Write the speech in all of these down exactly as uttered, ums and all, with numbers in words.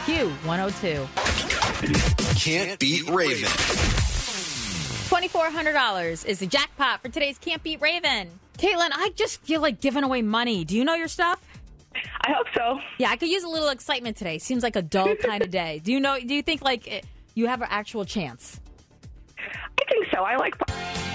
Q one oh two. Can't Beat Raven. twenty-four hundred dollars is the jackpot for today's Can't Beat Raven. Caitlin, I just feel like giving away money. Do you know your stuff? I hope so. Yeah, I could use a little excitement today. Seems like a dull kind of day. Do you know? Do you think like it, you have an actual chance? I think so. I like.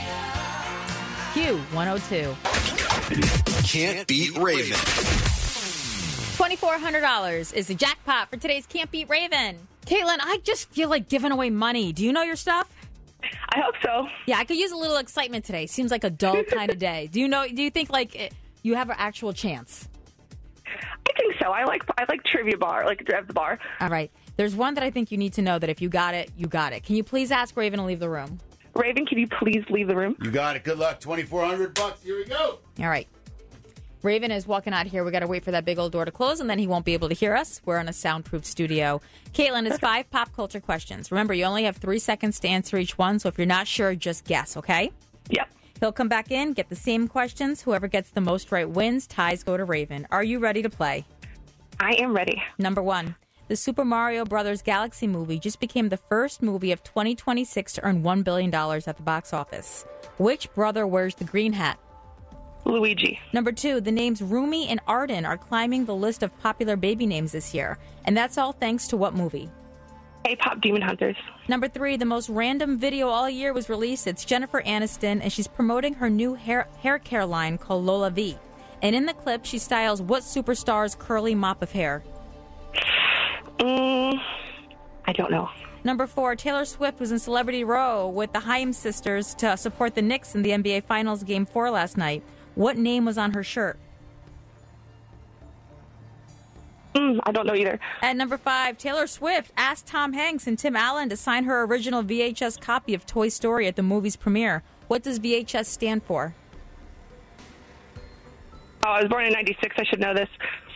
Q one oh two. Can't Beat Raven. twenty-four hundred dollars is the jackpot for today's Can't Beat Raven. Caitlin, I just feel like giving away money. Do you know your stuff? I hope so. Yeah, I could use a little excitement today. Seems like a dull kind of day. Do you know? Do you think like it, you have an actual chance? I think so. I like. I like trivia bar. Like at the bar. All right. There's one that I think you need to know that if you got it, you got it. Can you please ask Raven to leave the room? Raven, can you please leave the room? You got it. Good luck. twenty-four hundred bucks. Here we go. All right. Raven is walking out here. We got to wait for that big old door to close, and then he won't be able to hear us. We're in a soundproof studio. Caitlin, it's five pop culture questions. Remember, you only have three seconds to answer each one, so if you're not sure, just guess, okay? Yep. He'll come back in, get the same questions. Whoever gets the most right wins. Ties go to Raven. Are you ready to play? I am ready. Number one. The Super Mario Brothers Galaxy movie just became the first movie of twenty twenty-six to earn one billion dollars at the box office. Which brother wears the green hat? Luigi. Number two, the names Rumi and Arden are climbing the list of popular baby names this year. And that's all thanks to what movie? K-pop Demon Hunters. Number three, the most random video all year was released. It's Jennifer Aniston, and she's promoting her new hair, hair care line called Lola V. And in the clip, she styles what superstar's curly mop of hair? Mm, I don't know. Number four, Taylor Swift was in Celebrity Row with the Haim sisters to support the Knicks in the N B A Finals Game four last night. What name was on her shirt? Mm, I don't know either. At number five, Taylor Swift asked Tom Hanks and Tim Allen to sign her original V H S copy of Toy Story at the movie's premiere. What does V H S stand for? Oh, I was born in ninety-six. I should know this.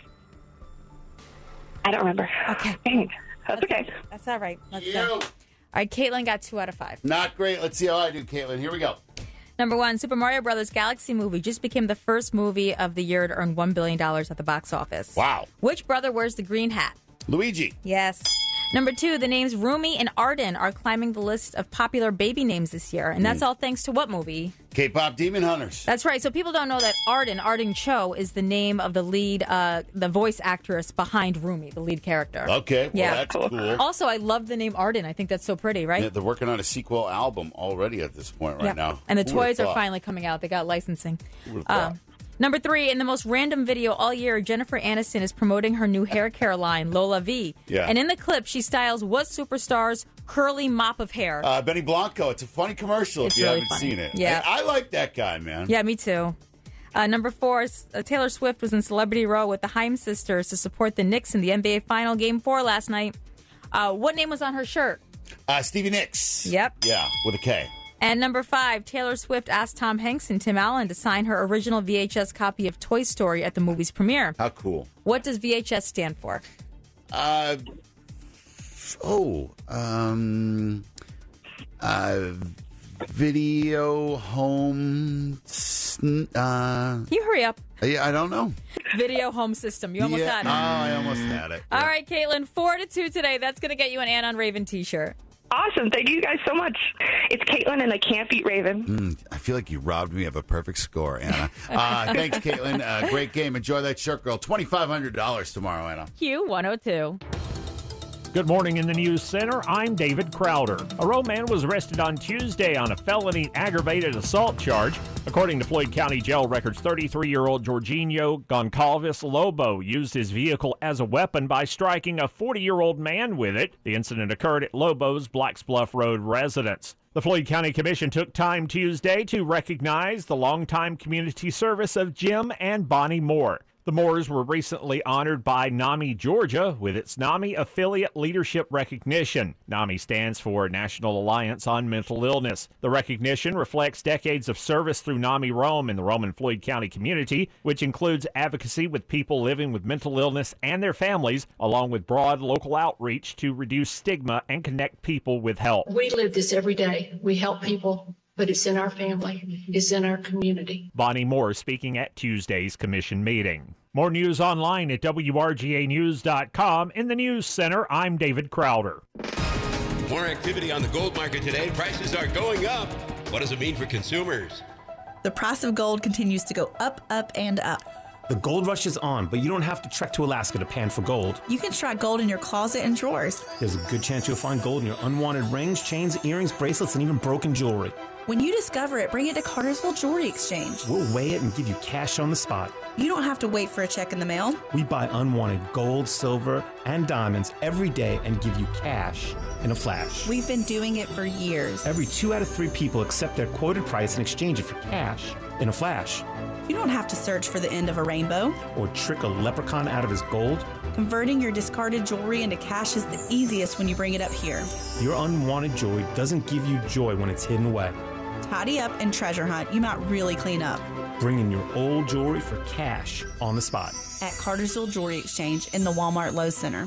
I don't remember. Okay. Dang. That's, That's okay. That's all right. Let's You. go. All right, Caitlin got two out of five. Not great. Let's see how I do, Caitlin. Here we go. Number one, Super Mario Brothers Galaxy movie just became the first movie of the year to earn one billion dollars at the box office. Wow. Which brother wears the green hat? Luigi. Yes. Number two, the names Rumi and Arden are climbing the list of popular baby names this year. And that's mm. all thanks to what movie? K-pop Demon Hunters. That's right. So people don't know that Arden, Arden Cho, is the name of the lead, uh, the voice actress behind Rumi, the lead character. Okay. Well, yeah. that's cool. Also, I love the name Arden. I think that's so pretty, right? Yeah, they're working on a sequel album already at this point right yep. now. And the Who toys are thought? finally coming out. They got licensing. Who would've thought? Um, Number three, in the most random video all year, Jennifer Aniston is promoting her new hair care line, Lola V. Yeah. And in the clip, she styles what superstar's curly mop of hair? Uh, Benny Blanco. It's a funny commercial It's if you really haven't funny. seen it. Yeah. I, I like that guy, man. Yeah, me too. Uh, number four, uh, Taylor Swift was in Celebrity Row with the Haim sisters to support the Knicks in the N B A Final Game four last night. Uh, what name was on her shirt? Uh, Stevie Nicks. Yep. Yeah, with a K. And number five, Taylor Swift asked Tom Hanks and Tim Allen to sign her original V H S copy of Toy Story at the movie's premiere. How cool. What does V H S stand for? Uh, oh, um, uh, video home, uh, Can you hurry up? yeah, I don't know. Video home system. You almost yeah, had it. Oh, I almost had it. All Yeah. right, Caitlin, four to two today. That's going to get you an Ann on Raven t-shirt. Awesome. Thank you guys so much. It's Caitlin, and I can't beat Raven. Mm, I feel like you robbed me of a perfect score, Anna. Uh, thanks, Caitlin. Uh, great game. Enjoy that shirt, girl. twenty-five hundred dollars tomorrow, Anna. Q one oh two. Good morning in the News Center. I'm David Crowder. A Roe man was arrested on Tuesday on a felony aggravated assault charge. According to Floyd County Jail records, thirty-three-year-old Jorginho Goncalves Lobo used his vehicle as a weapon by striking a forty-year-old man with it. The incident occurred at Lobo's Blacksbluff Road residence. The Floyd County Commission took time Tuesday to recognize the longtime community service of Jim and Bonnie Moore. The Moores were recently honored by NAMI Georgia with its NAMI Affiliate Leadership Recognition. NAMI stands for National Alliance on Mental Illness. The recognition reflects decades of service through NAMI Rome in the Rome and Floyd County community, which includes advocacy with people living with mental illness and their families, along with broad local outreach to reduce stigma and connect people with help. We live this every day. We help people, but it's in our family. It's in our community. Bonnie Moore speaking at Tuesday's commission meeting. More news online at W R G A news dot com. In the News Center, I'm David Crowder. More activity on the gold market today. Prices are going up. What does it mean for consumers? The price of gold continues to go up, up, and up. The gold rush is on, but you don't have to trek to Alaska to pan for gold. You can try gold in your closet and drawers. There's a good chance you'll find gold in your unwanted rings, chains, earrings, bracelets, and even broken jewelry. When you discover it, bring it to Cartersville Jewelry Exchange. We'll weigh it and give you cash on the spot. You don't have to wait for a check in the mail. We buy unwanted gold, silver, and diamonds every day and give you cash in a flash. We've been doing it for years. Every two out of three people accept their quoted price and exchange it for cash in a flash. You don't have to search for the end of a rainbow. Or trick a leprechaun out of his gold. Converting your discarded jewelry into cash is the easiest when you bring it up here. Your unwanted jewelry doesn't give you joy when it's hidden away. Tidy up and treasure hunt. You might really clean up. Bring in your old jewelry for cash on the spot. At Cartersville Jewelry Exchange in the Walmart Lowe's Center.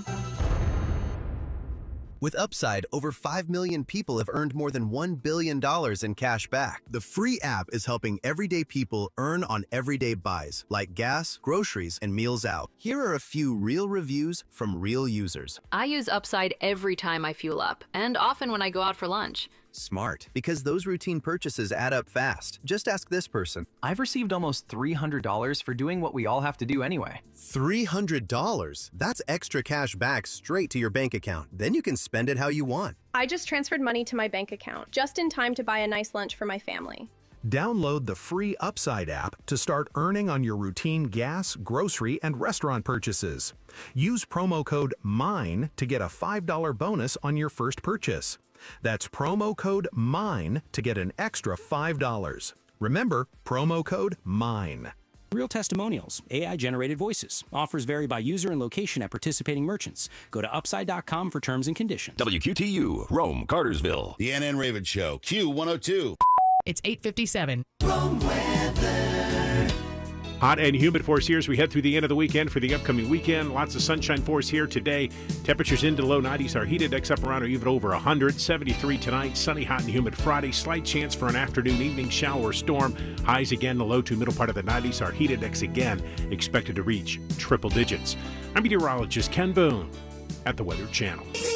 With Upside, over five million people have earned more than one billion dollars in cash back. The free app is helping everyday people earn on everyday buys, like gas, groceries, and meals out. Here are a few real reviews from real users. I use Upside every time I fuel up, and often when I go out for lunch. Smart, because those routine purchases add up fast. Just ask this person. I've received almost three hundred dollars for doing what we all have to do anyway. three hundred dollars? That's extra cash back straight to your bank account. Then you can spend it how you want. I just transferred money to my bank account, just in time to buy a nice lunch for my family. Download the free Upside app to start earning on your routine gas, grocery, and restaurant purchases. Use promo code MINE to get a five dollar bonus on your first purchase. That's promo code MINE to get an extra five dollars. Remember, promo code MINE. Real testimonials, A I-generated voices. Offers vary by user and location at participating merchants. Go to upside dot com for terms and conditions. W Q T U, Rome, Cartersville. The Ann Ann Raven Show, Q one oh two. It's eight fifty-seven. Rome weather. Hot and humid for us here as we head through the end of the weekend for the upcoming weekend. Lots of sunshine for us here today. Temperatures into the low nineties. Our heat index up around or even over one hundred. seventy-three tonight. Sunny, hot, and humid Friday. Slight chance for an afternoon, evening shower or storm. Highs again, the low to middle part of the nineties. Our heat index again expected to reach triple digits. I'm meteorologist Ken Boone at the Weather Channel.